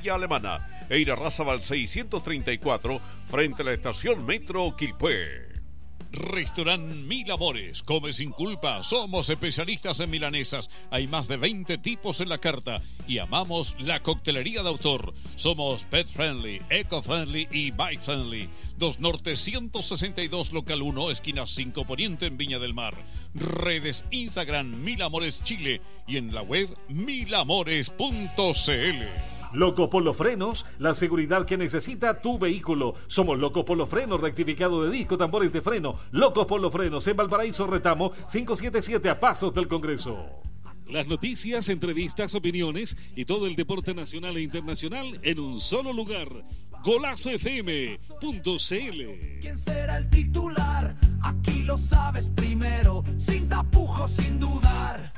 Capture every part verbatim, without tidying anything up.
Villa Alemana. Eira Razabal seiscientos treinta y cuatro, frente a la estación Metro Quilpué. Restaurant Mil Amores, come sin culpa, somos especialistas en milanesas, hay más de veinte tipos en la carta y amamos la coctelería de autor. Somos pet friendly, eco friendly y bike friendly. dos Norte ciento sesenta y dos, local uno, esquina cinco Poniente en Viña del Mar. Redes Instagram Mil Amores Chile y en la web mil amores punto c l. Loco Polo Frenos, la seguridad que necesita tu vehículo. Somos Loco Polo Frenos, rectificado de disco, tambores de freno. Loco Polo Frenos en Valparaíso, Retamo, quinientos setenta y siete a pasos del Congreso. Las noticias, entrevistas, opiniones y todo el deporte nacional e internacional en un solo lugar. Golazo F M punto c l. ¿Quién será el titular? Aquí lo sabes primero, sin tapujos, sin dudar.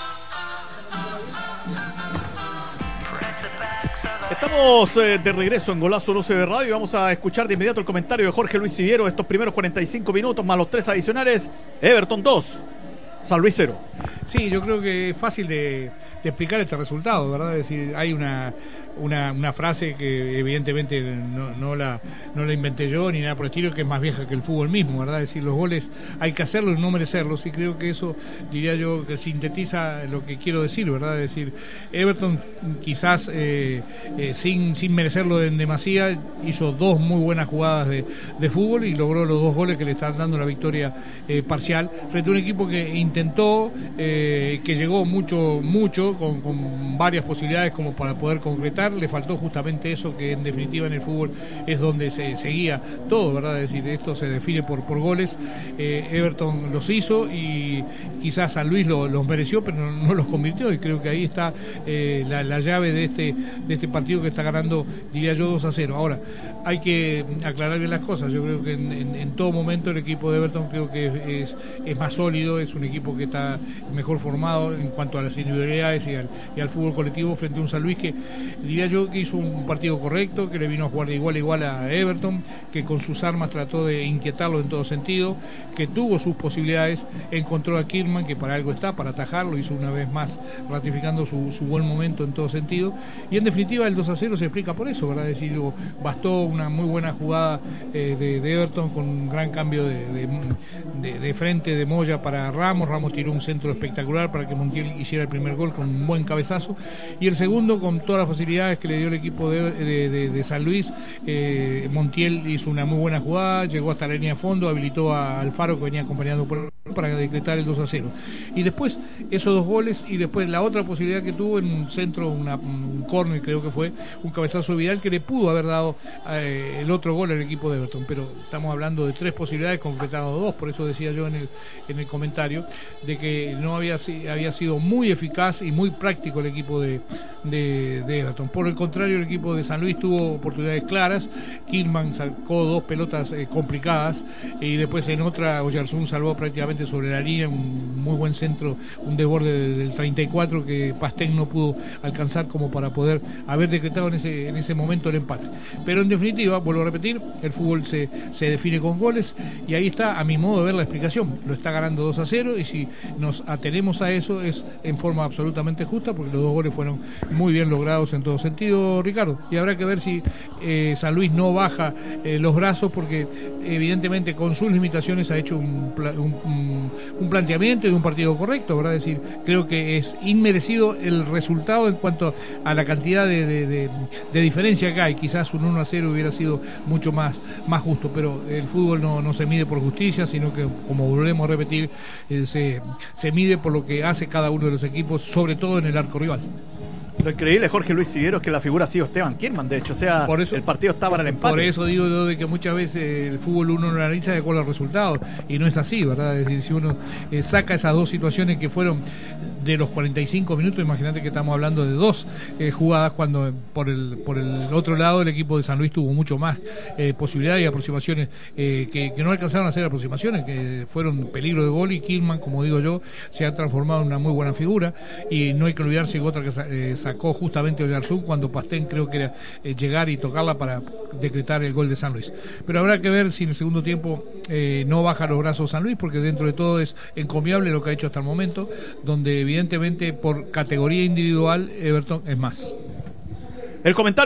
Estamos eh, de regreso en Golazo doce de Radio y vamos a escuchar de inmediato el comentario de Jorge Luis Siviero. Estos primeros cuarenta y cinco minutos más los tres adicionales. Everton dos, San Luis cero. Sí, yo creo que es fácil de, de explicar este resultado, ¿verdad? Es decir, hay una... Una, una frase que evidentemente no, no, la, no la inventé yo ni nada por el estilo, que es más vieja que el fútbol mismo, ¿verdad? Es decir, los goles hay que hacerlos y no merecerlos, y creo que eso, diría yo, que sintetiza lo que quiero decir, ¿verdad? Es decir, Everton quizás eh, eh, sin, sin merecerlo en demasía hizo dos muy buenas jugadas de, de fútbol y logró los dos goles que le están dando la victoria eh, parcial frente a un equipo que intentó, eh, que llegó mucho, mucho con, con varias posibilidades como para poder concretar. Le faltó justamente eso, que en definitiva en el fútbol es donde se seguía todo, ¿verdad? Es decir, esto se define por, por goles. eh, Everton los hizo y quizás San Luis lo, los mereció, pero no, no los convirtió, y creo que ahí está eh, la, la llave de este, de este partido que está ganando, diría yo, dos a cero. Ahora, hay que aclarar bien las cosas. Yo creo que en, en, en todo momento el equipo de Everton creo que es, es más sólido, es un equipo que está mejor formado en cuanto a las individualidades y al, y al fútbol colectivo frente a un San Luis que diría yo que hizo un partido correcto, que le vino a jugar de igual a igual a Everton, que con sus armas trató de inquietarlo en todo sentido, que tuvo sus posibilidades, encontró a Kirman, que para algo está, para atajarlo, hizo una vez más ratificando su, su buen momento en todo sentido, y en definitiva el dos a cero se explica por eso, ¿verdad? Es decir, bastó una muy buena jugada eh, de, de Everton con un gran cambio de, de, de, de frente de Moya para Ramos. Ramos tiró un centro espectacular para que Montiel hiciera el primer gol con un buen cabezazo, y el segundo con todas las facilidades que le dio el equipo de, de, de, de San Luis. eh, Montiel hizo una muy buena jugada, llegó hasta la línea de fondo, habilitó a Alfaro, que venía acompañando por, para decretar el dos a cero, y después esos dos goles, y después la otra posibilidad que tuvo en un centro, una, un córner, creo que fue un cabezazo de Vidal, que le pudo haber dado eh, el otro gol al equipo de Everton, pero estamos hablando de tres posibilidades, concretado dos. Por eso decía yo en el, en el comentario de que no había, había sido muy eficaz y muy práctico el equipo de, de, de Everton. Por el contrario, el equipo de San Luis tuvo oportunidades claras. Kilman sacó dos pelotas eh, complicadas, y después en otra Oyarzún salvó prácticamente sobre la línea un muy buen centro, un desborde del treinta y cuatro que Pastén no pudo alcanzar como para poder haber decretado en ese, en ese momento el empate. Pero en definitiva, vuelvo a repetir, el fútbol se, se define con goles, y ahí está, a mi modo de ver, la explicación. Lo está ganando dos a cero, y si nos atenemos a eso es en forma absolutamente justa, porque los dos goles fueron muy bien logrados en todo sentido, Ricardo, y habrá que ver si eh, San Luis no baja eh, los brazos, porque evidentemente con sus limitaciones ha hecho un, un, un, un planteamiento y un partido correcto, ¿verdad? Es decir, creo que es inmerecido el resultado en cuanto a la cantidad de, de, de, de diferencia que hay. Quizás un uno a cero hubiera sido mucho más, más justo, pero el fútbol no, no se mide por justicia, sino que, como volvemos a repetir, eh, se, se mide por lo que hace cada uno de los equipos, sobre todo en el arco rival. Lo increíble, Jorge Luis Siviero, es que la figura ha sido Esteban Kirman, de hecho, o sea, por eso, el partido está para el empate. Por eso digo yo de que muchas veces el fútbol uno lo analiza de acuerdo al resultado, y no es así, ¿verdad? Es decir, si uno eh, saca esas dos situaciones que fueron de los cuarenta y cinco minutos, imagínate que estamos hablando de dos eh, jugadas, cuando por el por el otro lado el equipo de San Luis tuvo mucho más eh, posibilidades y aproximaciones eh, que, que no alcanzaron a ser aproximaciones, que fueron peligro de gol, y Kirman, como digo yo, se ha transformado en una muy buena figura, y no hay que olvidarse que otra que eh, sacó justamente Oyarzún cuando Pastén creo que era eh, llegar y tocarla para decretar el gol de San Luis. Pero habrá que ver si en el segundo tiempo eh, no baja los brazos San Luis, porque dentro de todo es encomiable lo que ha hecho hasta el momento, donde evidentemente por categoría individual Everton es más. El comentario